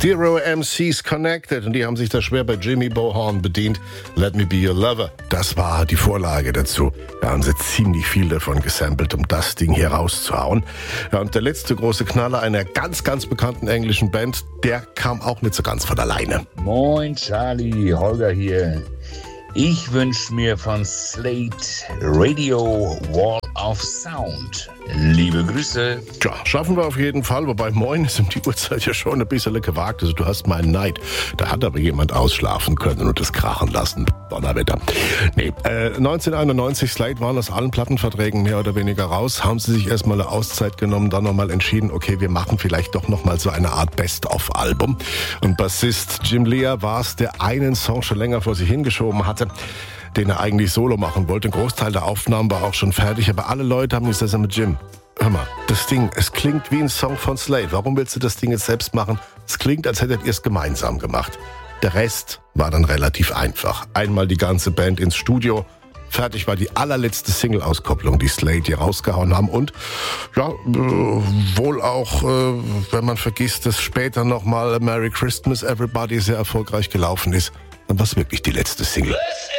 Stereo MCs Connected, und die haben sich da schwer bei Jimmy Bohorn bedient. Let Me Be Your Lover. Das war die Vorlage dazu. Da haben sie ziemlich viel davon gesampelt, um das Ding hier rauszuhauen. Ja, und der letzte große Knaller einer ganz, ganz bekannten englischen Band, der kam auch nicht so ganz von alleine. Moin Charlie, Holger hier. Ich wünsche mir von Slate Radio Wall of Sound. Liebe Grüße. Tja, schaffen wir auf jeden Fall, wobei moin ist um die Uhrzeit ja schon ein bisschen gewagt. Also du hast meinen Neid. Da hat aber jemand ausschlafen können und es krachen lassen. Donnerwetter. Nee, 1991, Slate waren aus allen Plattenverträgen mehr oder weniger raus. Haben sie sich erstmal eine Auszeit genommen, dann nochmal entschieden, okay, wir machen vielleicht doch nochmal so eine Art Best-of-Album. Und Bassist Jim Lea war es, der einen Song schon länger vor sich hingeschoben hatte, den er eigentlich solo machen wollte. Ein Großteil der Aufnahmen war auch schon fertig, aber alle Leute haben gesagt, mit Jim, hör mal, das Ding, es klingt wie ein Song von Slate. Warum willst du das Ding jetzt selbst machen? Es klingt, als hättet ihr es gemeinsam gemacht. Der Rest war dann relativ einfach. Einmal die ganze Band ins Studio. Fertig war die allerletzte Single-Auskopplung, die Slate hier rausgehauen haben. Und ja, wohl auch, wenn man vergisst, dass später nochmal Merry Christmas Everybody sehr erfolgreich gelaufen ist. Dann war es wirklich die letzte Single.